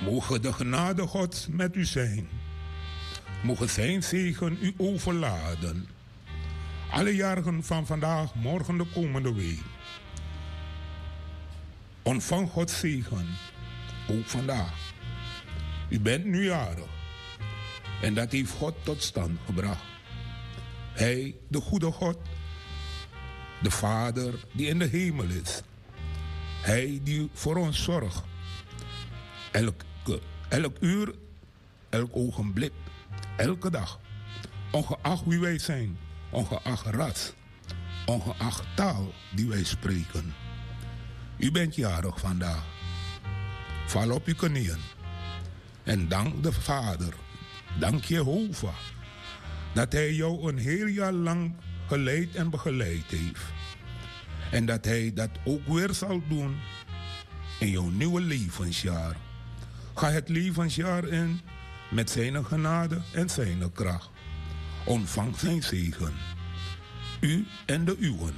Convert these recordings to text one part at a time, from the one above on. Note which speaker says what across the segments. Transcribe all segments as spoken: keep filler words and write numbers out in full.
Speaker 1: Mogen de genade Gods met u zijn. Mogen zijn zegen u overladen. Alle jaren van vandaag, morgen de komende week. Ontvang Gods zegen. Ook vandaag. U bent nu jarig. En dat heeft God tot stand gebracht. Hij, de goede God. De Vader die in de hemel is. Hij die voor ons zorgt. Elke, elk uur, elk ogenblik, elke dag. Ongeacht wie wij zijn. Ongeacht ras. Ongeacht taal die wij spreken. U bent jarig vandaag. Val op uw knieën. En dank de Vader. Dank Jehovah. Dat hij jou een heel jaar lang geleid en begeleid heeft. En dat hij dat ook weer zal doen in jouw nieuwe levensjaar. Ga het levensjaar in met zijn genade en zijn kracht. Ontvang zijn zegen. U en de uwen.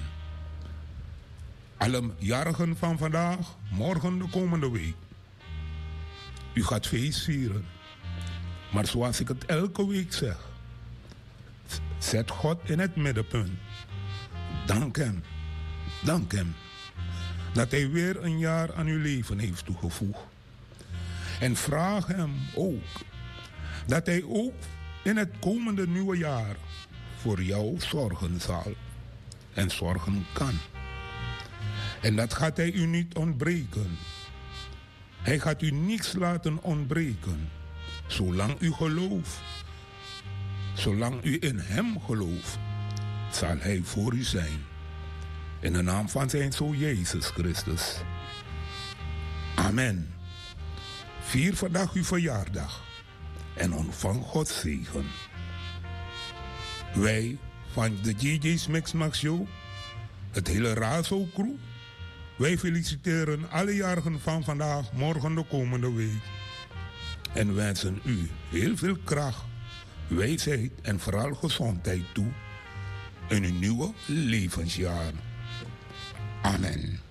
Speaker 1: Alle jarigen van vandaag, morgen de komende week. U gaat feest vieren. Maar zoals ik het elke week zeg. Zet God in het middenpunt. Dank hem. Dank hem. Dat hij weer een jaar aan uw leven heeft toegevoegd. En vraag hem ook. Dat hij ook in het komende nieuwe jaar voor jou zorgen zal. En zorgen kan. En dat gaat hij u niet ontbreken. Hij gaat u niets laten ontbreken. Zolang u gelooft. Zolang u in hem gelooft. Zal hij voor u zijn. In de naam van zijn Zoon Jezus Christus. Amen. Vier vandaag uw verjaardag. En ontvang Gods zegen. Wij van de G J's Mix Max Show. Het hele Razo crew. Wij feliciteren alle jarigen van vandaag, morgen de komende week. En wensen u heel veel kracht, wijsheid en vooral gezondheid toe in uw nieuwe levensjaar. Amen.